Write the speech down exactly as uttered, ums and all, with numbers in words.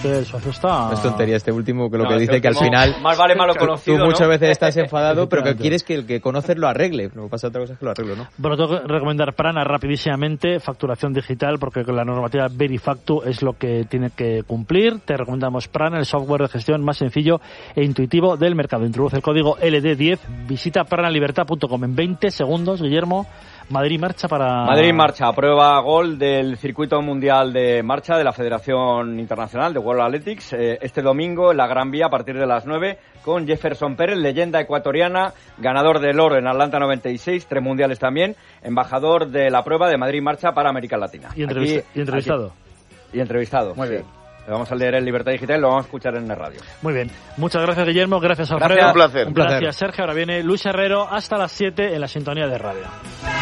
que el socio está... Es tontería este último, que lo No, que este dice que al último, final... Más vale malo conocido, Tú muchas ¿no? veces estás enfadado, pero que quieres que el que conoces lo arregle. Lo que pasa otra cosa es que lo arregle, ¿no? Bueno, tengo que recomendar Prana rapidísimamente, facturación digital, porque la normativa Verifactu es lo que tiene que cumplir. Te recomendamos Prana, el software de gestión más sencillo e intuitivo del mercado. Introduce el código L D diez, visita pranalibertad punto com. En veinte segundos, Guillermo, Madrid marcha para... Madrid marcha, prueba gol del circuito mundial de marcha de la Federación Internacional de World Athletics, eh, este domingo en la Gran Vía a partir de las nueve, con Jefferson Pérez, leyenda ecuatoriana, ganador del oro en Atlanta noventa y seis, tres mundiales también, embajador de la prueba de Madrid marcha para América Latina. Y, entrevista, aquí, y entrevistado. Aquí, y entrevistado, muy sí. bien. Le vamos a leer en Libertad Digital y lo vamos a escuchar en el radio. Muy bien. Muchas gracias, Guillermo. Gracias, Alfredo. Gracias. Un placer. Un placer. Gracias, Sergio. Ahora viene Luis Herrero hasta las siete en la sintonía de radio.